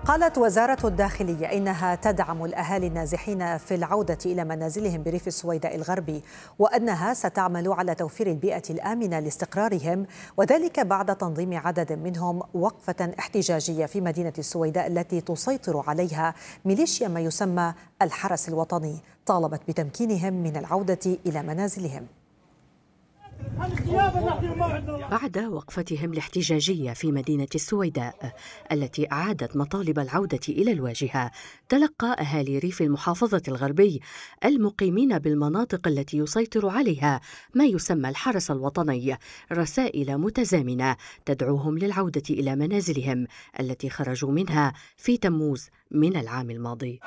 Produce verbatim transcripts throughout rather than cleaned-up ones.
قالت وزارة الداخلية إنها تدعم الأهالي النازحين في العودة إلى منازلهم بريف السويداء الغربي، وأنها ستعمل على توفير البيئة الآمنة لاستقرارهم، وذلك بعد تنظيم عدد منهم وقفة احتجاجية في مدينة السويداء التي تسيطر عليها ميليشيا ما يسمى الحرس الوطني. طالبت بتمكينهم من العودة إلى منازلهم. بعد وقفتهم الاحتجاجية في مدينة السويداء التي أعادت مطالب العودة إلى الواجهة، تلقى أهالي ريف المحافظة الغربي المقيمين بالمناطق التي يسيطر عليها ما يسمى الحرس الوطني رسائل متزامنة تدعوهم للعودة إلى منازلهم التي خرجوا منها في تموز من العام الماضي.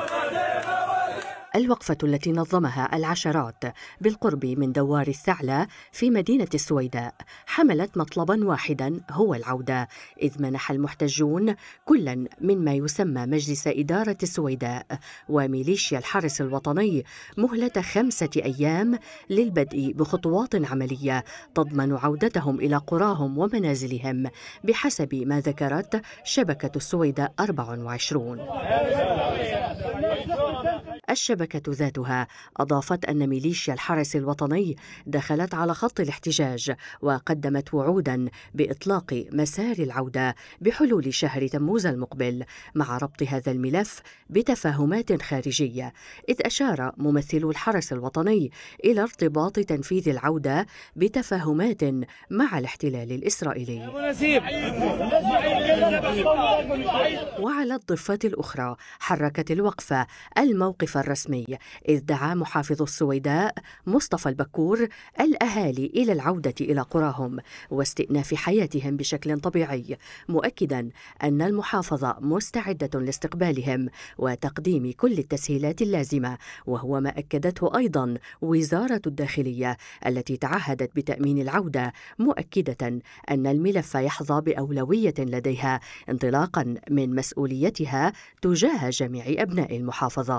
الوقفة التي نظمها العشرات بالقرب من دوار الثعلة في مدينة السويداء حملت مطلبا واحدا هو العودة، إذ منح المحتجون كلا من ما يسمى مجلس إدارة السويداء وميليشيا الحرس الوطني مهلة خمسة أيام للبدء بخطوات عملية تضمن عودتهم إلى قراهم ومنازلهم بحسب ما ذكرت شبكة السويداء أربعة وعشرين. الشبكة ذاتها أضافت أن ميليشيا الحرس الوطني دخلت على خط الاحتجاج وقدمت وعودا بإطلاق مسار العودة بحلول شهر تموز المقبل، مع ربط هذا الملف بتفاهمات خارجية، إذ أشار ممثلو الحرس الوطني إلى ارتباط تنفيذ العودة بتفاهمات مع الاحتلال الإسرائيلي. وعلى الضفة الأخرى حركت الوقفة الموقف الرسمي، إذ دعا محافظ السويداء مصطفى البكور الأهالي إلى العودة إلى قراهم واستئناف حياتهم بشكل طبيعي، مؤكدا أن المحافظة مستعدة لاستقبالهم وتقديم كل التسهيلات اللازمة، وهو ما أكدته أيضا وزارة الداخلية التي تعهدت بتأمين العودة، مؤكدة أن الملف يحظى بأولوية لديها انطلاقا من مسؤوليتها تجاه جميع أبناء المحافظة.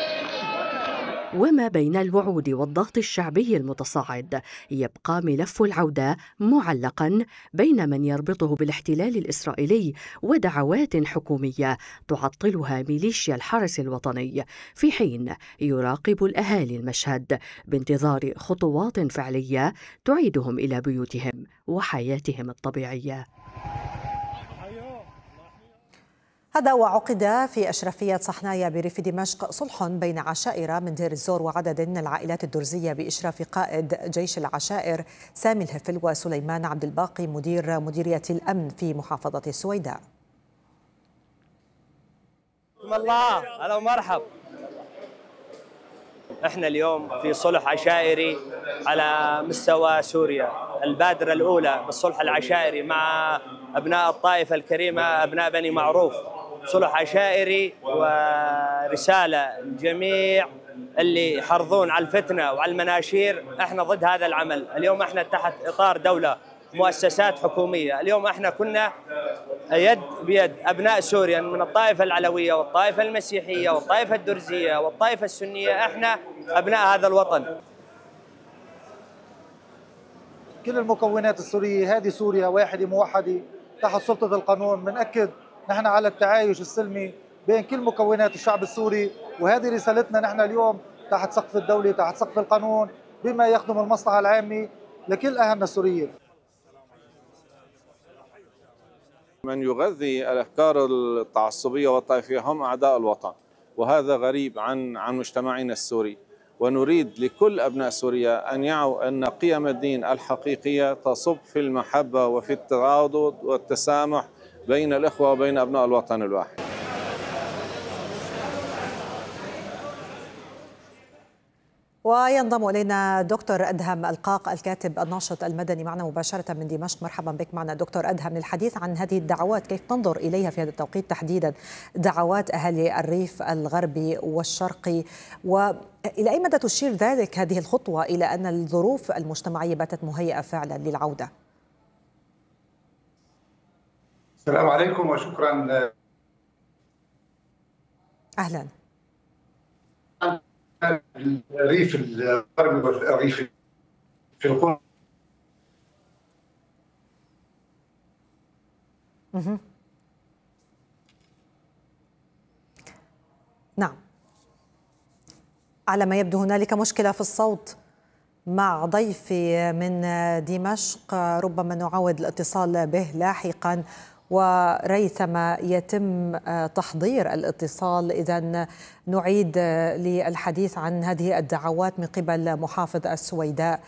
وما بين الوعود والضغط الشعبي المتصاعد يبقى ملف العودة معلقا بين من يربطه بالاحتلال الإسرائيلي ودعوات حكومية تعطلها ميليشيا الحرس الوطني، في حين يراقب الأهالي المشهد بانتظار خطوات فعلية تعيدهم إلى بيوتهم وحياتهم الطبيعية. هذا وعقد في أشرفية صحنايا بريف دمشق صلح بين عشائر من دير الزور وعدد من العائلات الدرزية بإشراف قائد جيش العشائر سامي الهفل وسليمان عبد الباقي مدير مديرية الأمن في محافظة السويداء. بسم الله، هلا ومرحب. احنا اليوم في صلح عشائري على مستوى سوريا، البادرة الأولى بالصلح العشائري مع أبناء الطائفة الكريمة أبناء بني معروف، صلح عشائري ورسالة للجميع اللي يحرضون على الفتنة وعلى المناشير. احنا ضد هذا العمل. اليوم احنا تحت إطار دولة مؤسسات حكومية، اليوم احنا كنا يد بيد أبناء سوريا من الطائفة العلوية والطائفة المسيحية والطائفة الدرزية والطائفة السنية، احنا أبناء هذا الوطن. كل المكونات السورية، هذه سوريا واحدة موحدة تحت سلطة القانون. بنأكد نحن على التعايش السلمي بين كل مكونات الشعب السوري، وهذه رسالتنا نحن اليوم تحت سقف الدولة تحت سقف القانون بما يخدم المصلحة العامة لكل أهلنا السوريين. من يغذي الأفكار التعصبية والطائفية هم أعداء الوطن، وهذا غريب عن عن مجتمعنا السوري، ونريد لكل أبناء سوريا أن يعوا أن قيم الدين الحقيقية تصب في المحبة وفي التعاضد والتسامح بين الإخوة وبين أبناء الوطن الواحد. وينضم إلينا دكتور أدهم القاق الكاتب الناشط المدني معنا مباشرة من دمشق. مرحبا بك معنا دكتور أدهم للحديث عن هذه الدعوات، كيف تنظر إليها في هذا التوقيت تحديدا، دعوات أهالي الريف الغربي والشرقي، وإلى أي مدى تشير ذلك هذه الخطوة إلى أن الظروف المجتمعية باتت مهيئة فعلا للعودة؟ السلام عليكم وشكرا. أهلا. الريف الغربي والريف في القرى على ما يبدو هنالك مشكلة في الصوت مع ضيفي من دمشق، ربما نعود الاتصال به لاحقا وريثما يتم تحضير الاتصال. إذن نعيد للحديث عن هذه الدعوات من قبل محافظ السويداء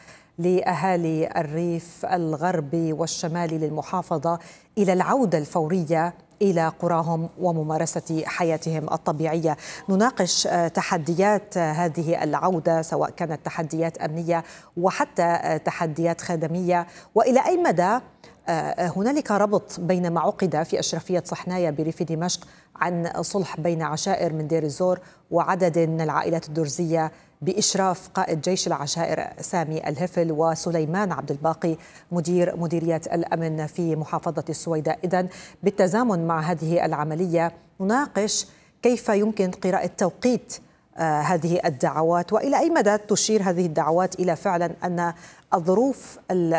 لأهالي الريف الغربي والشمالي للمحافظة إلى العودة الفورية إلى قراهم وممارسة حياتهم الطبيعية. نناقش تحديات هذه العودة، سواء كانت تحديات أمنية وحتى تحديات خدمية، وإلى أي مدى هنالك ربط بين ما عقد في أشرفية صحنايا بريف دمشق عن صلح بين عشائر من دير الزور وعدد من العائلات الدرزية بإشراف قائد جيش العشائر سامي الهفل وسليمان عبد الباقي مدير مديرية الأمن في محافظة السويداء. إذن بالتزامن مع هذه العملية نناقش كيف يمكن قراءة توقيت آه هذه الدعوات، وإلى أي مدى تشير هذه الدعوات إلى فعلا أن الظروف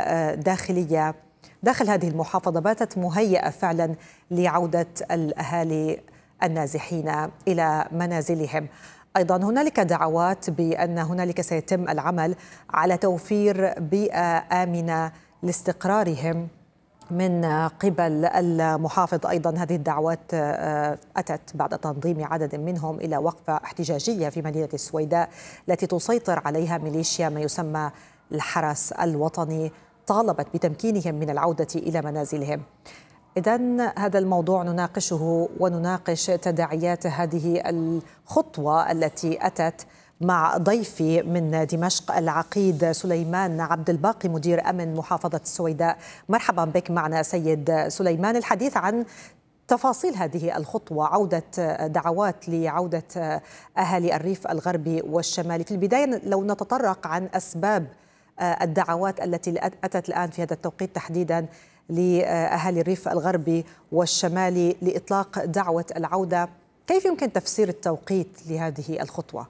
الداخلية داخل هذه المحافظة باتت مهيئة فعلا لعودة الأهالي النازحين إلى منازلهم. أيضا هنالك دعوات بأن هنالك سيتم العمل على توفير بيئة آمنة لاستقرارهم من قبل المحافظ. أيضا هذه الدعوات أتت بعد تنظيم عدد منهم إلى وقفة احتجاجية في مدينة السويداء التي تسيطر عليها ميليشيا ما يسمى الحرس الوطني، طالبت بتمكينهم من العودة إلى منازلهم. إذن هذا الموضوع نناقشه ونناقش تداعيات هذه الخطوة التي أتت مع ضيفي من دمشق العقيد سليمان عبد الباقي مدير أمن محافظة السويداء. مرحبا بك معنا سيد سليمان. الحديث عن تفاصيل هذه الخطوة، عودة دعوات لعودة أهالي الريف الغربي والشمالي. في البداية لو نتطرق عن أسباب الدعوات التي أتت الآن في هذا التوقيت تحديدا لأهالي الريف الغربي والشمالي لإطلاق دعوة العودة، كيف يمكن تفسير التوقيت لهذه الخطوة؟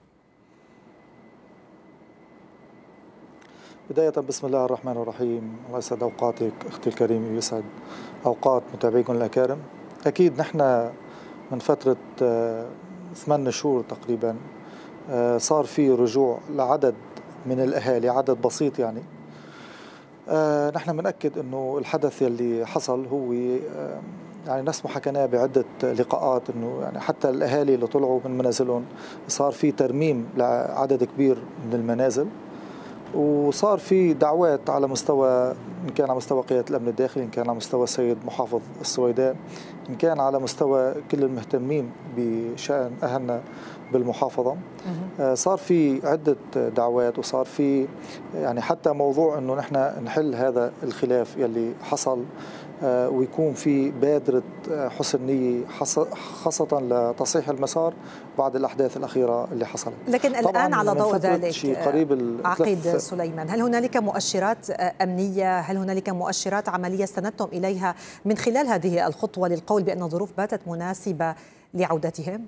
بداية بسم الله الرحمن الرحيم. الله يسعد أوقاتك أختي الكريمة ويسعد أوقات متابعيكم الأكارم. أكيد نحن من فترة ثمان شهور تقريبا صار في رجوع لعدد من الأهالي، عدد بسيط يعني. آه نحن بنأكد أنه الحدث يلي حصل هو آه يعني نفس ما حكيناه بعدة لقاءات، أنه يعني حتى الأهالي اللي طلعوا من منازلهم صار في ترميم لعدد كبير من المنازل، وصار في دعوات على مستوى، إن كان على مستوى قيادة الأمن الداخلي، إن كان على مستوى السيد محافظ السويداء، إن كان على مستوى كل المهتمين بشأن أهلنا بالمحافظة. صار في عدة دعوات، وصار في يعني حتى موضوع أنه نحن نحل هذا الخلاف يلي حصل، ويكون في بادرة حسن نية خاصة لتصحيح المسار بعد الأحداث الأخيرة اللي حصلت. لكن الآن على ضوء ذلك قريب عقيد سليمان، هل هنالك مؤشرات أمنية، هل هنالك مؤشرات عملية استندتم إليها من خلال هذه الخطوة للقول بأن الظروف باتت مناسبة لعودتهم؟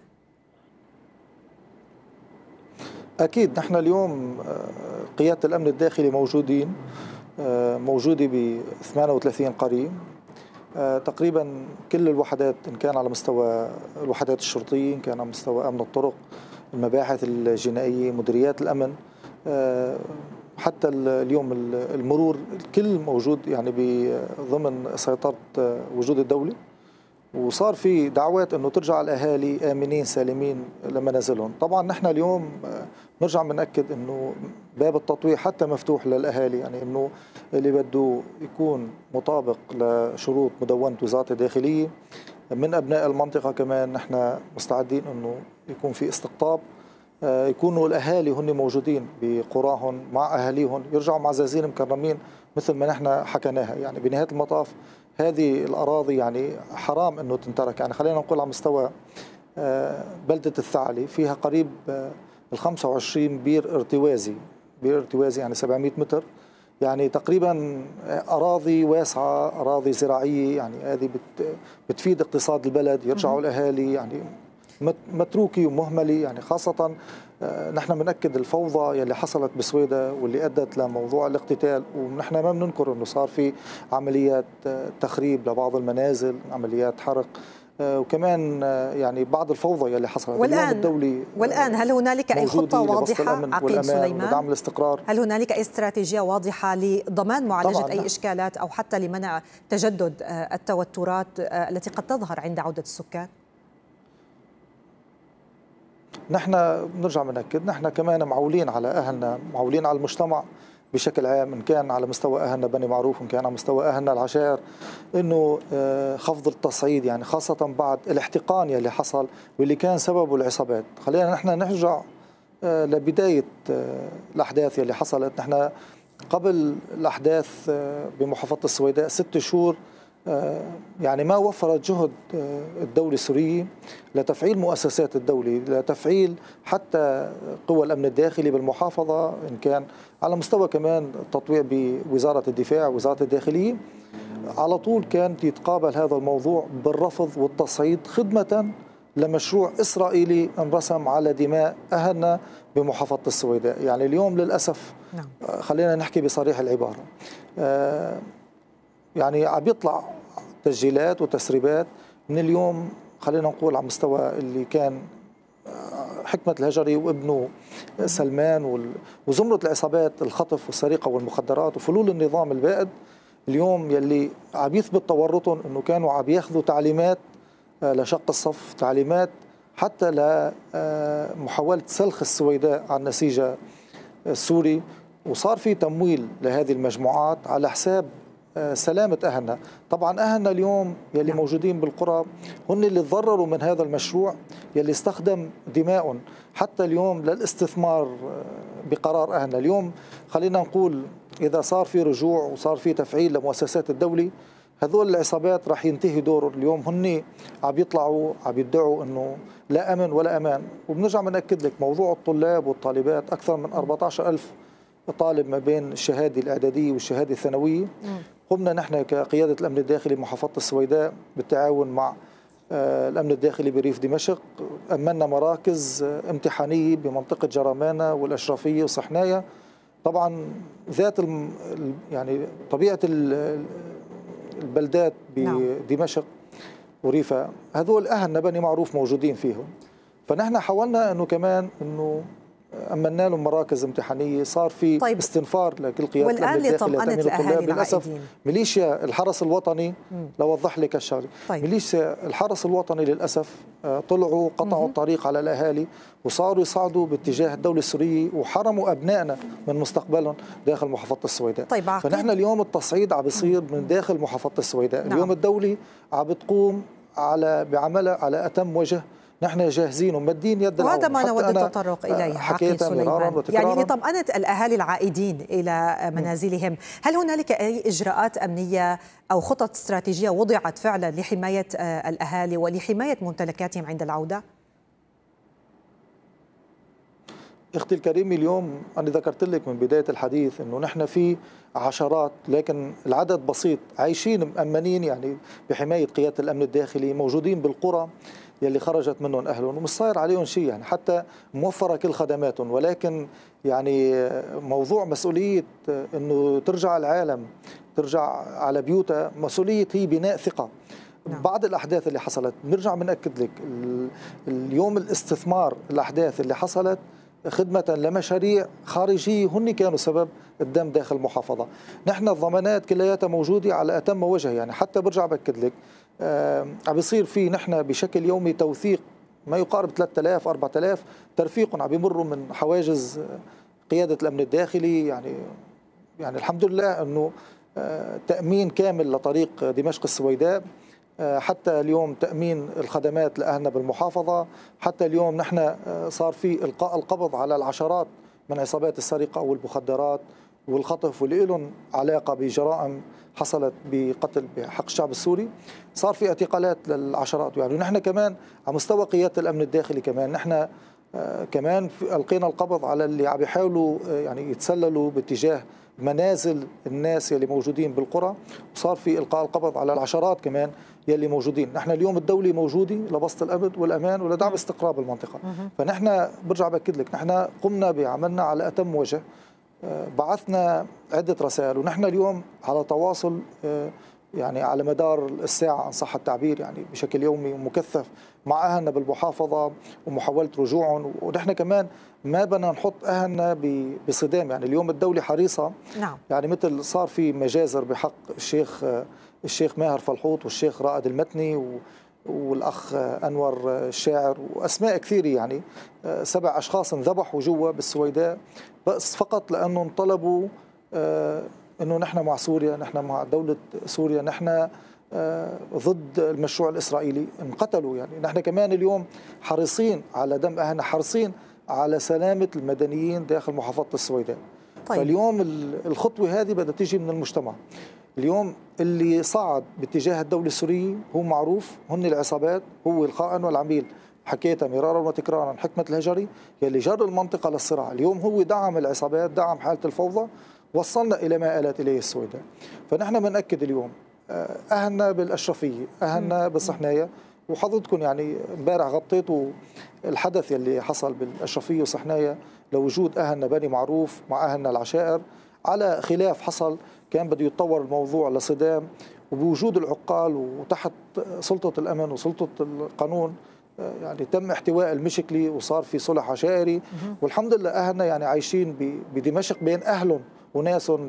أكيد نحن اليوم قيادة الأمن الداخلي موجودين، موجودة ب ثمانية وثلاثين قرية تقريبا. كل الوحدات إن كان على مستوى الوحدات الشرطية، إن كان على مستوى أمن الطرق، المباحث الجنائية، مديريات الأمن، حتى اليوم المرور، الكل موجود يعني ضمن سيطرة وجود الدولة. وصار في دعوات انه ترجع الاهالي امنين سالمين لمنازلهم. طبعا نحن اليوم نرجع بنأكد انه باب التطويع حتى مفتوح للاهالي، يعني انه اللي بده يكون مطابق لشروط مدونة وزارة الداخلية من ابناء المنطقة، كمان نحن مستعدين انه يكون في استقطاب، يكونوا الاهالي هن موجودين بقراهم مع اهاليهم، يرجعوا معززين مكرمين مثل ما نحن حكيناها. يعني بنهاية المطاف هذه الأراضي يعني حرام أنه تنترك. يعني خلينا نقول على مستوى بلدة الثعلي فيها قريب ال خمسة وعشرين بير ارتوازي، بير ارتوازي يعني سبعمئة متر، يعني تقريبا أراضي واسعة، أراضي زراعية، يعني هذه بتفيد اقتصاد البلد. يرجعوا الأهالي يعني متروكي ومهملة، يعني خاصة نحن بنأكد الفوضى يلي حصلت بسويداء واللي أدت لموضوع الاقتتال، ونحن ما بننكر أنه صار في عمليات تخريب لبعض المنازل، عمليات حرق وكمان يعني بعض الفوضى اللي حصلت. والآن الدولي والآن هل هنالك أي خطة واضحة عقيد سليمان ودعم الاستقرار؟ هل هنالك أي استراتيجية واضحة لضمان معالجة أي إشكالات أو حتى لمنع تجدد التوترات التي قد تظهر عند عودة السكان؟ نحن بنرجع بنأكد، نحن كمان معولين على أهلنا، معولين على المجتمع بشكل عام، إن كان على مستوى أهلنا بني معروف، إن كان على مستوى أهلنا العشائر، إنه خفض التصعيد، يعني خاصة بعد الاحتقان يلي حصل واللي كان سببه العصابات. خلينا نحن نرجع لبداية الأحداث يلي حصلت. نحن قبل الأحداث بمحافظة السويداء ست شهور يعني ما وفرت جهد الدولة السورية لتفعيل مؤسسات الدولة، لتفعيل حتى قوى الأمن الداخلي بالمحافظة، إن كان على مستوى كمان التطويع بوزارة الدفاع ووزارة الداخلية. على طول كان يتقابل هذا الموضوع بالرفض والتصعيد خدمة لمشروع إسرائيلي انرسم على دماء أهلنا بمحافظة السويداء. يعني اليوم للأسف خلينا نحكي بصريح العبارة، يعني عم يطلع تسجيلات وتسريبات من اليوم، خلينا نقول على مستوى اللي كان حكمة الهجري وابنه سلمان وزمرة العصابات الخطف والسرقة والمخدرات وفلول النظام البائد، اليوم يلي عم يثبت تورطهم انه كانوا عم ياخذوا تعليمات لشق الصف، تعليمات حتى لمحاولة سلخ السويداء عن نسيجها السوري، وصار في تمويل لهذه المجموعات على حساب سلامة أهلنا. طبعا أهلنا اليوم يلي موجودين بالقرى هن اللي تضرروا من هذا المشروع يلي استخدم دماء حتى اليوم للاستثمار بقرار أهلنا. اليوم خلينا نقول إذا صار في رجوع وصار في تفعيل لمؤسسات الدولة، هذول العصابات راح ينتهي دورهم. اليوم هن عم يطلعوا عم يدعوا انه لا امن ولا امان. وبنرجع بنأكد لك موضوع الطلاب والطالبات، اكثر من أربعة عشر ألف طالب ما بين الشهاده الاعداديه والشهاده الثانويه. قمنا نحن كقياده الامن الداخلي محافظه السويداء بالتعاون مع الامن الداخلي بريف دمشق، امنا مراكز امتحانيه بمنطقه جرمانه والاشرفيه وصحنايا. طبعا ذات الم يعني طبيعه البلدات بدمشق وريفا، هذول اهلنا بني معروف موجودين فيهم، فنحن حاولنا انه كمان انه امنا لهم مراكز امتحانيه، صار في طيب استنفار لكل قيادة والان لطمأنة الاهالي للاسف ميليشيا الحرس الوطني لوضح لك الشغله. طيب. ميليشيا الحرس الوطني للاسف طلعوا قطعوا الطريق على الاهالي وصاروا يصعدوا باتجاه الدوله السوريه وحرموا ابنائنا من مستقبلهم داخل محافظه السويداء. طيب فنحن اليوم التصعيد عم بيصير من داخل محافظه السويداء. نعم. اليوم الدوله عم بتقوم على بعملها على اتم وجه، نحن جاهزين ومدين يد وهذا ما نود التطرق إليه عقيد سليمان، يعني لطمأنة الأهالي العائدين إلى منازلهم. هل هنالك أي إجراءات أمنية أو خطط استراتيجية وضعت فعلا لحماية الأهالي ولحماية ممتلكاتهم عند العودة؟ اختي الكريمه، اليوم انا ذكرت لك من بدايه الحديث انه نحن في عشرات لكن العدد بسيط عايشين مأمنين يعني بحمايه قياده الامن الداخلي، موجودين بالقرى يلي خرجت منهم اهلهم ومش صاير عليهم شيء، يعني حتى موفره كل خدماتهم، ولكن يعني موضوع مسؤوليه انه ترجع العالم ترجع على بيوتها، مسؤوليه هي بناء ثقه. نعم. بعد الاحداث اللي حصلت بنرجع بنأكد لك اليوم الاستثمار، الاحداث اللي حصلت خدمة لمشاريع خارجية هن كانوا سبب الدم داخل المحافظة. نحن الضمانات كلياتها موجودة على أتم وجه، يعني حتى برجع بأكد لك آه عم بيصير في نحن بشكل يومي توثيق ما يقارب ثلاثة آلاف أربعة آلاف ترفيق عم بيمروا من حواجز قيادة الأمن الداخلي. يعني يعني الحمد لله أنه آه تأمين كامل لطريق دمشق السويداء، حتى اليوم تأمين الخدمات لأهلنا بالمحافظة، حتى اليوم نحن صار في إلقاء القبض على العشرات من عصابات السرقة والمخدرات والخطف واللي لهم علاقة بجرائم حصلت بقتل بحق الشعب السوري، صار في اعتقالات للعشرات. يعني نحن كمان على مستوى قيادة الأمن الداخلي كمان نحن كمان ألقينا القبض على اللي عم يحاولوا يعني يتسللوا باتجاه منازل الناس يلي موجودين بالقرى، وصار في إلقاء القبض على العشرات كمان يلي موجودين. نحن اليوم الدولة موجودة لبسط الأمن والأمان ولدعم استقرار بالمنطقة. فنحن برجع بأكد لك نحن قمنا بعملنا على أتم وجه، بعثنا عدة رسائل ونحن اليوم على تواصل يعني على مدار الساعة إن صح التعبير، يعني بشكل يومي ومكثف مع أهلنا بالمحافظة ومحاولة رجوعهم. ونحن كمان ما بدنا نحط أهلنا بصدام، يعني اليوم الدولة حريصة. نعم. يعني مثل صار في مجازر بحق الشيخ الشيخ ماهر فلحوط والشيخ رائد المتني والأخ أنور الشاعر وأسماء كثيرة، يعني سبع أشخاص انذبحوا جوا بالسويداء بس فقط لأنهم طلبوا أنه نحن مع سوريا، نحن مع دولة سوريا، نحن ضد المشروع الإسرائيلي، انقتلوا. يعني نحن كمان اليوم حريصين على دم أهلنا، حريصين على سلامة المدنيين داخل محافظة السويداء. طيب. فاليوم الخطوة هذه بدها تيجي من المجتمع. اليوم اللي صعد باتجاه الدولة السورية هو معروف، هن العصابات، هو الخائن والعميل. حكيتها مرارا وتكرارا، حكمة الهجري يلي جر المنطقة للصراع. اليوم هو دعم العصابات، دعم حالة الفوضى، وصلنا إلى ما آلت إليه السويداء. فنحن بنأكد اليوم أهلنا بالأشرفية، أهلنا بالصحناية، وحضرتكم يعني امبارح غطيتوا الحدث يلي حصل بالأشرفية وصحناية لوجود أهلنا بني معروف مع أهلنا العشائر على خلاف حصل كان بده يتطور الموضوع لصدام، وبوجود العقال وتحت سلطة الأمن وسلطة القانون يعني تم احتواء المشكلة وصار في صلح عشائري. والحمد لله أهلنا يعني عايشين بدمشق بين أهلهم وناسهم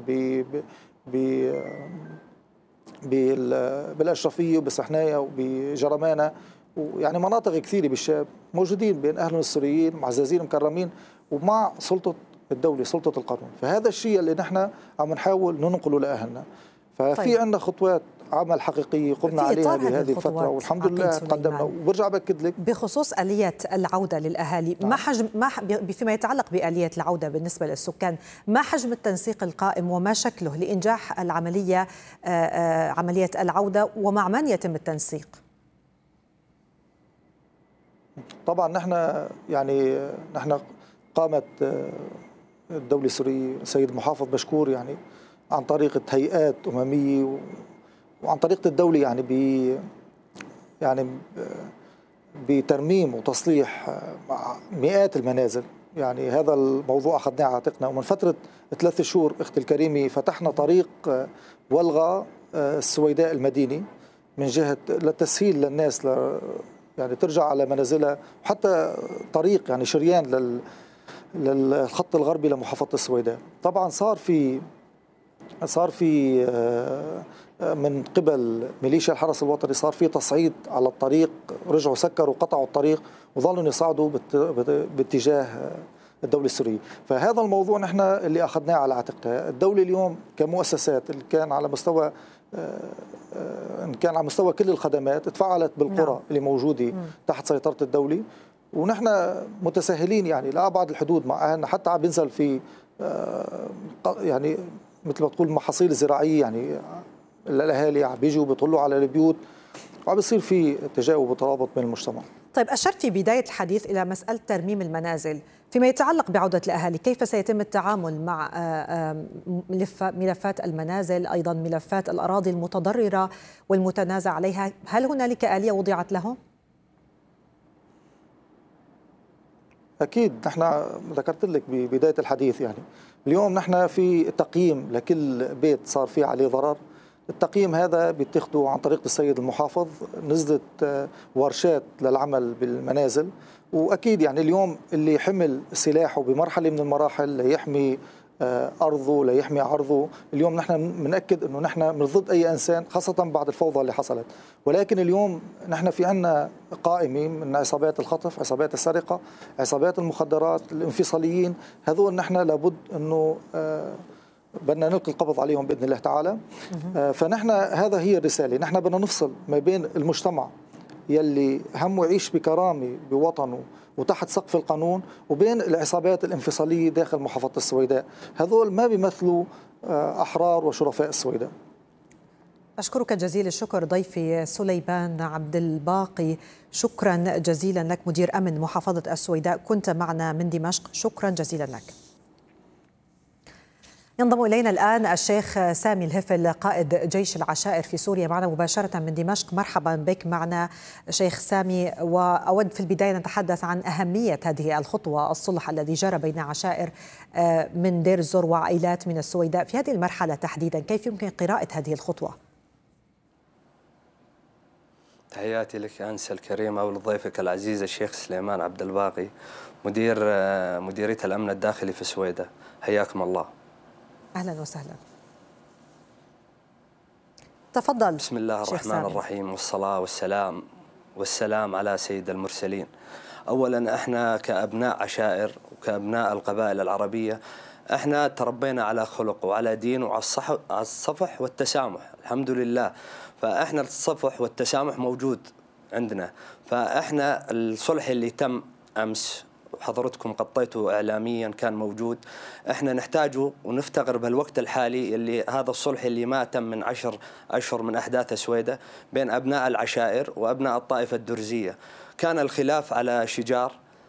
بالأشرفية وبصحنايا وبجرمانة، ويعني مناطق كثيرة بالشام موجودين بين أهلهم السوريين معززين مكرمين ومع سلطة الدولة سلطة القانون. فهذا الشيء اللي نحن عم نحاول ننقله لأهلنا. ففي طيب. عندنا خطوات عمل حقيقية قمنا عليها بهذه الفترة والحمد لله تقدمنا. وبرجع بأكد لك بخصوص آلية العودة للأهالي، نعم. ما حجم ما فيما يتعلق بآلية العودة بالنسبة للسكان، ما حجم التنسيق القائم وما شكله لإنجاح العملية عملية العودة، ومع من يتم التنسيق؟ طبعا نحن يعني نحن قامت الدولة السورية سيد المحافظ مشكور يعني عن طريقة هيئات أممية وعن طريقة الدولة يعني ب يعني بترميم وتصليح مئات المنازل. يعني هذا الموضوع أخذناه على عاتقنا، ومن فترة ثلاث شهور أختي الكريمة فتحنا طريق ولغة السويداء المديني من جهة للتسهيل للناس ل يعني ترجع على منازلها، وحتى طريق يعني شريان لل للخط الغربي لمحافظة السويداء. طبعا صار في صار في من قبل ميليشيا الحرس الوطني صار في تصعيد على الطريق، رجعوا سكروا قطعوا الطريق وظلوا يصعدوا باتجاه الدولة السورية. فهذا الموضوع نحن اللي أخذناه على عاتقنا. الدولة اليوم كمؤسسات اللي كان على مستوى إن كان على مستوى كل الخدمات تفعلت بالقرى نعم. اللي موجودة م. تحت سيطرة الدولة، ونحن متساهلين يعني لأبعد الحدود مع أهلنا. حتى عم بينزل في يعني مثل ما تقول محاصيل زراعية، يعني الأهالي عم بيجوا بيطلوا على البيوت وعم بيصير في تجاوب وترابط بين المجتمع. طيب أشرت في بداية الحديث إلى مسألة ترميم المنازل، فيما يتعلق بعودة الأهالي كيف سيتم التعامل مع ملفات المنازل، أيضا ملفات الأراضي المتضررة والمتنازع عليها، هل هنالك آلية وضعت لهم؟ أكيد نحن ذكرت لك ببداية الحديث يعني اليوم نحن في تقييم لكل بيت صار فيه عليه ضرر. التقييم هذا بيتخذوا عن طريق السيد المحافظ، نزلت ورشات للعمل بالمنازل. وأكيد يعني اليوم اللي حمل سلاحه بمرحلة من المراحل ليحمي أرضه ليحمي عرضه، اليوم نحن بنأكد أنه نحن من ضد أي إنسان خاصة بعد الفوضى اللي حصلت. ولكن اليوم نحن في عنا قائمة من عصابات الخطف، عصابات السرقة، عصابات المخدرات، الانفصاليين، هذول نحن لابد أنه بدنا نلقي القبض عليهم بإذن الله تعالى. فنحن هذا هي الرسالة، نحن بدنا نفصل ما بين المجتمع يلي همه يعيش بكرامة بوطنه وتحت سقف القانون وبين العصابات الانفصالية داخل محافظة السويداء. هذول ما بيمثلوا أحرار وشرفاء السويداء. أشكرك جزيل الشكر ضيفي سليمان عبد الباقي، شكرا جزيلا لك مدير أمن محافظة السويداء، كنت معنا من دمشق، شكرا جزيلا لك. ينضم إلينا الآن الشيخ سامي الهفل قائد جيش العشائر في سوريا معنا مباشرة من دمشق. مرحبا بك معنا شيخ سامي، وأود في البداية نتحدث عن أهمية هذه الخطوة، الصلح الذي جرى بين عشائر من دير الزور وعائلات من السويداء في هذه المرحلة تحديدا، كيف يمكن قراءة هذه الخطوة؟ تحياتي لك أنسة الكريمة ولضيفك العزيز الشيخ سليمان عبد الباقي مدير مديرية الأمن الداخلي في السويدة. حياكم الله. أهلا وسهلا. تفضل. بسم الله الرحمن الرحيم، والصلاة والسلام والسلام على سيد المرسلين. أولا احنا كأبناء عشائر وكأبناء القبائل العربية احنا تربينا على خلق وعلى دين وعلى الصفح والتسامح الحمد لله. فاحنا الصفح والتسامح موجود عندنا. فاحنا الصلح اللي تم امس وحضرتكم غطيته اعلاميا كان موجود، احنا نحتاجه ونفتقر بهالوقت الحالي اللي هذا الصلح اللي ما تم من عشر اشهر من احداث السويدة بين ابناء العشائر وابناء الطائفة الدرزية. كان الخلاف على شجار،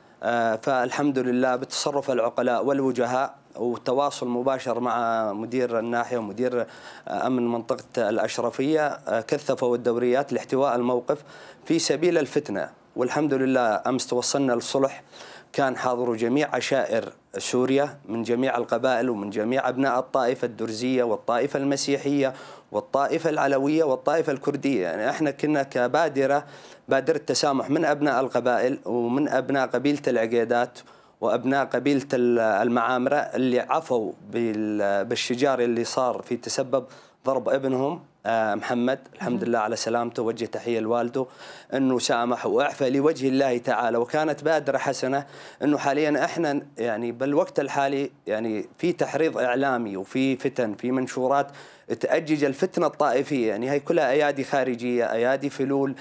فالحمد لله بتصرف العقلاء والوجهاء وتواصل مباشر مع مدير الناحية ومدير أمن منطقة الأشرفية كثفوا الدوريات لاحتواء الموقف في سبيل الفتنة. والحمد لله أمس توصلنا للصلح، كان حاضر جميع عشائر سوريا من جميع القبائل ومن جميع أبناء الطائفة الدرزية والطائفة المسيحية والطائفة العلوية والطائفة الكردية. يعني احنا كنا كبادرة بادرة تسامح من أبناء القبائل ومن أبناء قبيلة العقيدات وأبناء قبيلة المعامرة اللي عفوا بالشجار اللي صار في تسبب ضرب ابنهم محمد الحمد لله على سلامته. وجه تحية لوالده أنه سامح وأعفى لوجه الله تعالى، وكانت بادرة حسنة. أنه حاليا إحنا يعني بالوقت الحالي يعني في تحريض إعلامي وفي فتن في منشورات تأجج الفتنة الطائفية، يعني هي كلها أيادي خارجية، أيادي فلول،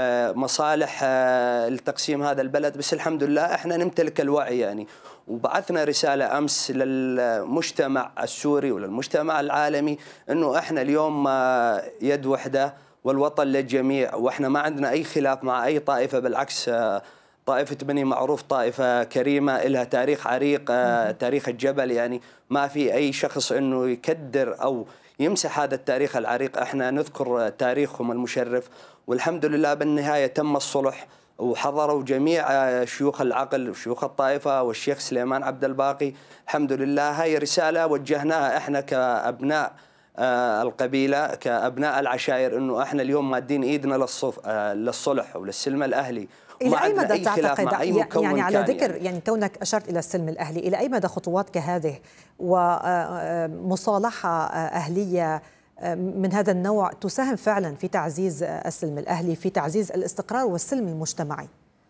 مصالح لتقسيم هذا البلد. بس الحمد لله إحنا نمتلك الوعي يعني، وبعثنا رسالة أمس للمجتمع السوري وللمجتمع العالمي أنه إحنا اليوم يد وحدة والوطن للجميع، وإحنا ما عندنا أي خلاف مع أي طائفة، بالعكس طائفة بني معروف طائفة كريمة لها تاريخ عريق، تاريخ الجبل، يعني ما في أي شخص أنه يكدر أو يمسح هذا التاريخ العريق. إحنا نذكر تاريخهم المشرف، والحمد لله بالنهاية تم الصلح وحضروا جميع شيوخ العقل وشيوخ الطائفة والشيخ سليمان عبد الباقي. الحمد لله هاي رسالة وجهناها احنا كأبناء القبيلة كأبناء العشائر، انه احنا اليوم مادين ايدنا للصف للصلح وللسلم الاهلي. إلى أي مدى تعتقد يعني على ذكر يعني. يعني كونك أشرت إلى السلم الأهلي، إلى أي مدى خطوات كهذه ومصالحة أهلية من هذا النوع تساهم فعلا في تعزيز السلم الأهلي، في تعزيز الاستقرار والسلم المجتمعي؟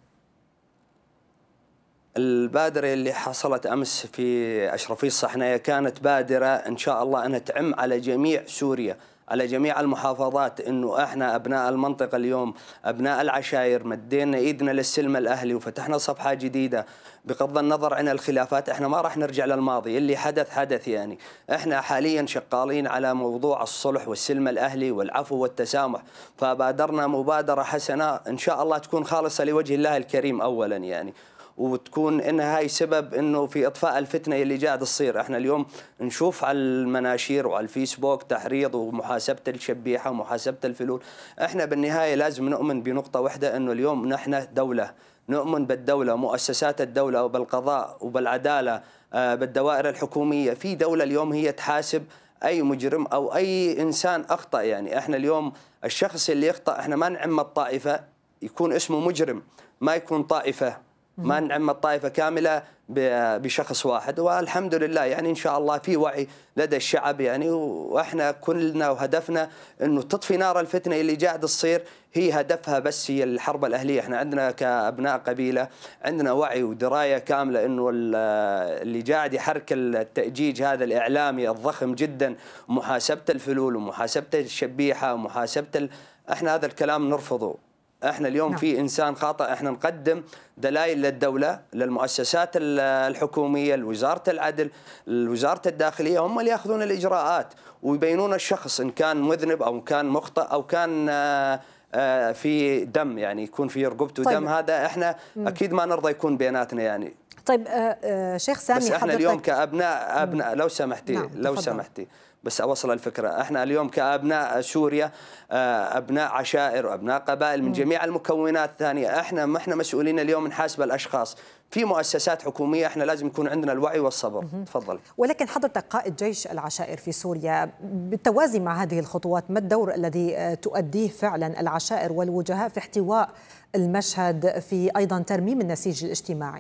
البادرة اللي حصلت أمس في أشرفية الصحنية كانت بادرة إن شاء الله أنها تعم على جميع سوريا، على جميع المحافظات، إنه إحنا أبناء المنطقة اليوم أبناء العشائر مدينا إيدنا للسلم الأهلي وفتحنا صفحة جديدة. بغض النظر عن الخلافات إحنا ما راح نرجع للماضي، اللي حدث حدث. يعني إحنا حاليا شغالين على موضوع الصلح والسلم الأهلي والعفو والتسامح، فبادرنا مبادرة حسنة إن شاء الله تكون خالصة لوجه الله الكريم أولا يعني، وتكون انها هاي سبب انه في اطفاء الفتنه اللي قاعد تصير. احنا اليوم نشوف على المناشير وعلى الفيسبوك تحريض ومحاسبه الشبيحه ومحاسبه الفلول. احنا بالنهايه لازم نؤمن بنقطه واحده، انه اليوم نحن دوله، نؤمن بالدوله، مؤسسات الدوله وبالقضاء وبالعداله، بالدوائر الحكوميه. في دوله اليوم هي تحاسب اي مجرم او اي انسان اخطا. يعني احنا اليوم الشخص اللي يخطا احنا ما نعم الطائفه يكون اسمه مجرم، ما يكون طائفه، ما نعم الطائفة كاملة بشخص واحد. والحمد لله يعني إن شاء الله في وعي لدى الشعب يعني، وإحنا كلنا وهدفنا إنه تطفي نار الفتنة اللي قاعد تصير، هي هدفها بس هي الحرب الأهلية. إحنا عندنا كأبناء قبيلة عندنا وعي ودراية كاملة إنه اللي قاعد يحرك التأجيج هذا الإعلامي الضخم جدا، محاسبة الفلول ومحاسبة الشبيحة ومحاسبة ال... إحنا هذا الكلام نرفضه. احنا اليوم نعم. في انسان خاطئ احنا نقدم دلائل للدوله، للمؤسسات الحكوميه، لوزاره العدل، لوزاره الداخليه، هم اللي ياخذون الاجراءات ويبينون الشخص ان كان مذنب او كان مخطئ او كان في دم، يعني يكون في رقبته طيب. دم. هذا احنا م. اكيد ما نرضى يكون بيناتنا يعني. طيب آه شيخ سامي، بس احنا اليوم كابناء ابناء لو سمحتي نعم. لو سمحتي بس أوصل الفكرة. احنا اليوم كأبناء سوريا أبناء عشائر وأبناء قبائل من جميع المكونات الثانية، احنا ما احنا مسؤولين اليوم نحاسب الأشخاص. في مؤسسات حكومية احنا لازم يكون عندنا الوعي والصبر. تفضل. ولكن حضرتك قائد جيش العشائر في سوريا، بالتوازي مع هذه الخطوات ما الدور الذي تؤديه فعلا العشائر والوجهاء في احتواء المشهد، في أيضا ترميم النسيج الاجتماعي؟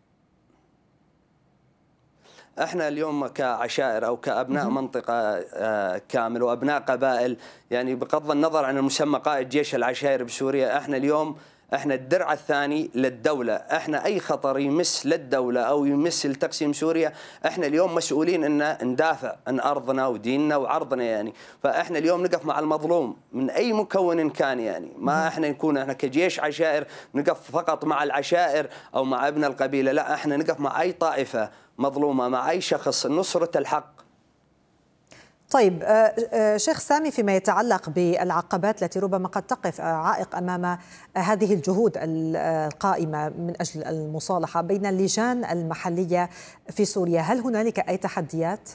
احنا اليوم كعشائر او كابناء منطقه كامل وابناء قبائل، يعني بغض النظر عن المسمى قائد جيش العشائر بسوريا، احنا اليوم احنا الدرع الثاني للدوله. احنا اي خطر يمس للدوله او يمس لتقسيم سوريا، احنا اليوم مسؤولين ان ندافع عن ارضنا وديننا وعرضنا يعني. فاحنا اليوم نقف مع المظلوم من اي مكون كان، يعني ما احنا نكون احنا كجيش عشائر نقف فقط مع العشائر او مع ابن القبيله، لا احنا نقف مع اي طائفه مظلومه، مع اي شخص، نصره الحق. طيب شيخ سامي، فيما يتعلق بالعقبات التي ربما قد تقف عائق أمام هذه الجهود القائمة من أجل المصالحة بين اللجان المحلية في سوريا، هل هنالك أي تحديات؟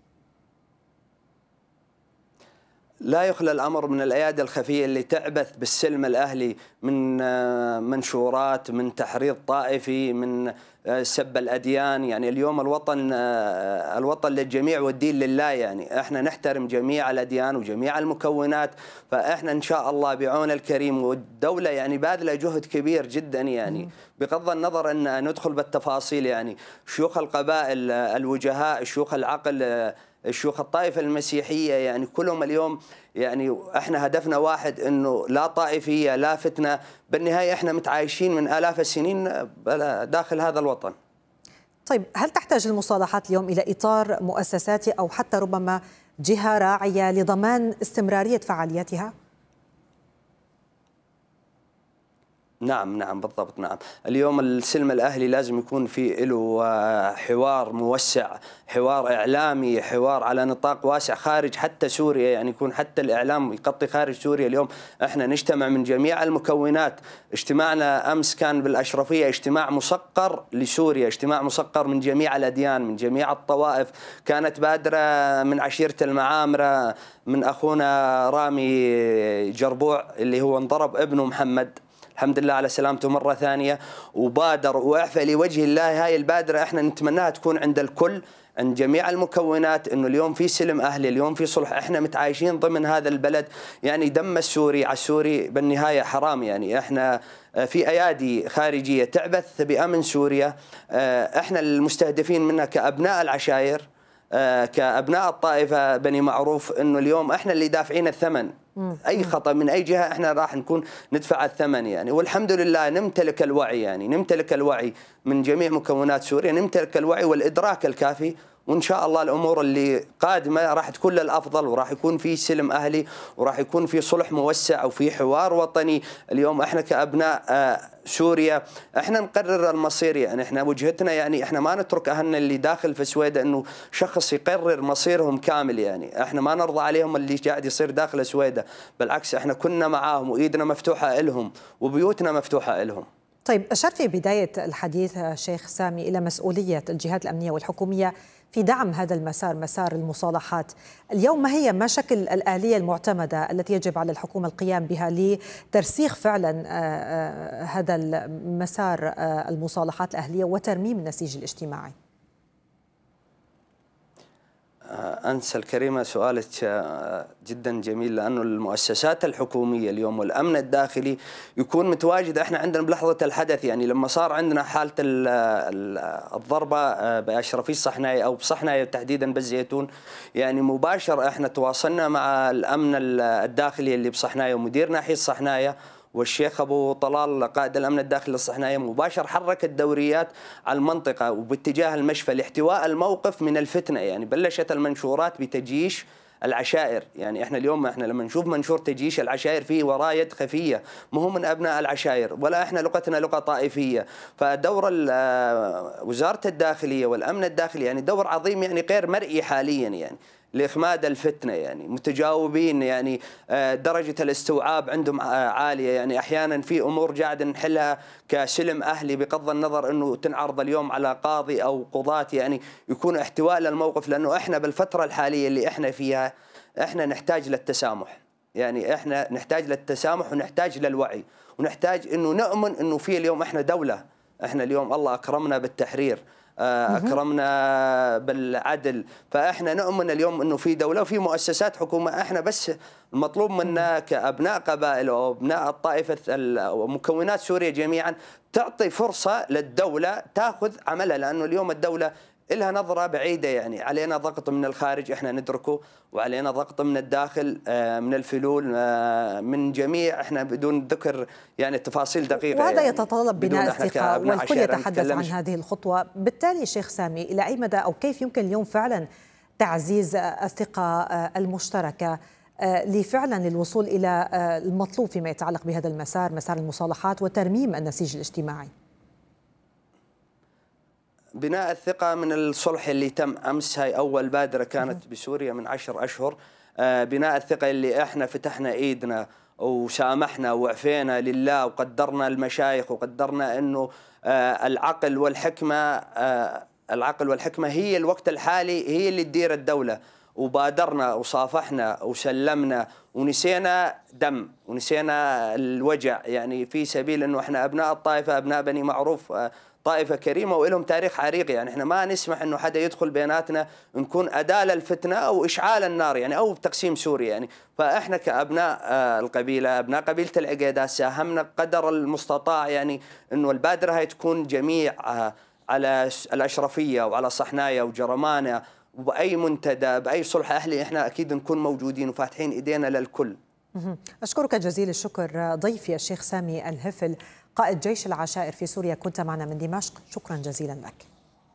لا يخلى الأمر من الأيادي الخفية اللي تعبث بالسلم الأهلي، من منشورات، من تحريض طائفي، من سب الأديان. يعني اليوم الوطن الوطن للجميع والدين لله، يعني احنا نحترم جميع الأديان وجميع المكونات. فاحنا إن شاء الله بعون الكريم، والدولة يعني باذلة جهد كبير جدا، يعني بغض النظر أن ندخل بالتفاصيل، يعني شيوخ القبائل، الوجهاء، شيوخ العقل، الشيوخ الطائفة المسيحية، يعني كلهم اليوم يعني احنا هدفنا واحد، انه لا طائفية لا فتنة، بالنهاية احنا متعايشين من آلاف السنين داخل هذا الوطن. طيب هل تحتاج المصالحات اليوم إلى إطار مؤسساتي أو حتى ربما جهة راعية لضمان استمرارية فعاليتها؟ نعم نعم بالضبط. نعم اليوم السلم الأهلي لازم يكون فيه له حوار موسع، حوار إعلامي، حوار على نطاق واسع خارج حتى سوريا، يعني يكون حتى الإعلام يغطي خارج سوريا. اليوم احنا نجتمع من جميع المكونات. اجتماعنا أمس كان بالأشرفية اجتماع مسقر لسوريا، اجتماع مسقر من جميع الأديان، من جميع الطوائف. كانت بادرة من عشيرة المعامرة، من أخونا رامي جربوع اللي هو انضرب ابنه محمد، الحمد لله على سلامته مرة ثانية، وبادر وأعفى لوجه الله. هاي البادرة احنا نتمناها تكون عند الكل، عند جميع المكونات، انه اليوم في سلم اهلي، اليوم في صلح، احنا متعايشين ضمن هذا البلد. يعني دم السوري على السوري بالنهاية حرام، يعني احنا في ايادي خارجية تعبث بأمن سوريا، احنا المستهدفين منها كأبناء العشائر، كأبناء الطائفة بني معروف، انه اليوم احنا اللي دافعين الثمن. أي خطأ من أي جهة احنا راح نكون ندفع الثمن، يعني والحمد لله نمتلك الوعي، يعني نمتلك الوعي من جميع مكونات سوريا، نمتلك الوعي والإدراك الكافي. وإن شاء الله الأمور اللي قادمة راح تكون للأفضل، وراح يكون في سلم أهلي، وراح يكون في صلح موسع، وفي حوار وطني. اليوم احنا كأبناء سوريا احنا نقرر المصير، يعني احنا وجهتنا، يعني احنا ما نترك أهلنا اللي داخل في سويدة انه شخص يقرر مصيرهم كامل، يعني احنا ما نرضى عليهم اللي قاعد يصير داخل سويدة، بالعكس احنا كنا معاهم وإيدنا مفتوحة لهم وبيوتنا مفتوحة لهم. طيب أشرت في بداية الحديث شيخ سامي إلى مسؤولية الجهات الأمنية والحكومية في دعم هذا المسار، مسار المصالحات. اليوم ما هي ما شكل الآلية المعتمدة التي يجب على الحكومة القيام بها لترسيخ فعلا هذا المسار المصالحات الأهلية وترميم النسيج الاجتماعي؟ أنسة الكريمة، سؤالك جدا جميل، لأنه المؤسسات الحكومية اليوم والأمن الداخلي يكون متواجد. احنا عندنا بلحظة الحدث، يعني لما صار عندنا حالة الضربة بأشرفي الصحناية أو بصحناية تحديدا بالزيتون، يعني مباشر احنا تواصلنا مع الأمن الداخلي اللي بصحناية ومدير ناحية صحناية، والشيخ أبو طلال قائد الأمن الداخلي للصحناية مباشر حرك الدوريات على المنطقة وباتجاه المشفى لاحتواء الموقف من الفتنة. يعني بلشت المنشورات بتجيش العشائر، يعني احنا اليوم احنا لما نشوف منشور تجيش العشائر فيه وراه يد خفية، مو من أبناء العشائر، ولا احنا لغتنا لغة طائفية. فدور وزارة الداخلية والأمن الداخلي يعني دور عظيم، يعني غير مرئي حاليا، يعني لإخماد الفتنة، يعني متجاوبين، يعني درجة الاستوعاب عندهم عالية. يعني أحيانا في أمور قاعد نحلها كسلم أهلي بغض النظر أنه تنعرض اليوم على قاضي أو قضاة، يعني يكون احتواء للموقف، لأنه إحنا بالفترة الحالية اللي إحنا فيها إحنا نحتاج للتسامح. يعني إحنا نحتاج للتسامح ونحتاج للوعي، ونحتاج أنه نؤمن أنه في اليوم إحنا دولة. إحنا اليوم الله أكرمنا بالتحرير، أكرمنا بالعدل، فإحنا نؤمن اليوم أنه في دولة وفي مؤسسات حكومة. إحنا بس المطلوب منا كأبناء قبائل أو أبناء الطائفة ومكونات سوريا جميعا تعطي فرصة للدولة تأخذ عملها، لأنه اليوم الدولة إلها نظرة بعيدة. يعني علينا ضغط من الخارج إحنا ندركه، وعلينا ضغط من الداخل من الفلول من جميع، إحنا بدون ذكر يعني تفاصيل دقيقة. وهذا يعني يتطلب بناء الثقة، والكل يتحدث عن هذه الخطوة. بالتالي شيخ سامي، إلى أي مدى أو كيف يمكن اليوم فعلا تعزيز الثقة المشتركة لفعلا الوصول إلى المطلوب فيما يتعلق بهذا المسار، مسار المصالحات وترميم النسيج الاجتماعي؟ بناء الثقة من الصلح اللي تم أمس، هاي أول بادرة كانت بسوريا من عشر أشهر. بناء الثقة اللي إحنا فتحنا إيدنا وسامحنا وعفينا لله، وقدرنا المشايخ، وقدرنا أنه العقل والحكمة العقل والحكمة هي الوقت الحالي هي اللي تدير الدولة، وبادرنا وصافحنا وسلمنا ونسينا دم ونسينا الوجع، يعني في سبيل أنه إحنا أبناء الطائفة، أبناء بني معروف، طائفة كريمة ولهم تاريخ عريق. يعني احنا ما نسمح انه حدا يدخل بيناتنا نكون أداة للفتنة او اشعال النار، يعني او تقسيم سوريا. يعني فاحنا كأبناء القبيلة، ابناء قبيلة العقيدات، ساهمنا قدر المستطاع يعني انه البادرة هاي تكون جميع على الاشرفية وعلى صحنايا وجرمانة، وبأي منتدى بأي صلح اهلي احنا اكيد نكون موجودين وفاتحين ايدينا للكل. أشكرك جزيل الشكر ضيفي الشيخ سامي الهفل، قائد جيش العشائر في سوريا، كنت معنا من دمشق، شكرا جزيلا لك.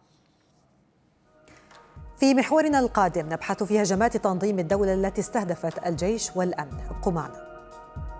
في محورنا القادم نبحث في هجمات تنظيم الدولة التي استهدفت الجيش والأمن، ابقوا معنا.